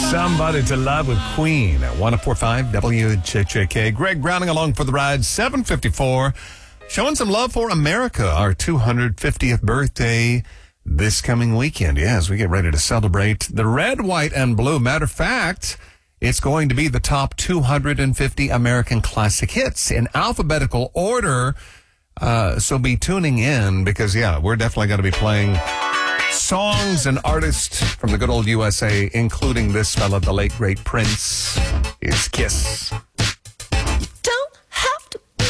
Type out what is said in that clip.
Somebody to Love with Queen at 104.5 WJJK. Greg Browning along for the ride, 7:54. Showing some love for America, our 250th birthday this coming weekend. Yeah, as we get ready to celebrate the red, white, and blue. Matter of fact, it's going to be the top 250 American classic hits in alphabetical order. So be tuning in because, yeah, we're definitely going to be playing songs and artists from the good old USA, including this fella, the late, great Prince, is Kiss.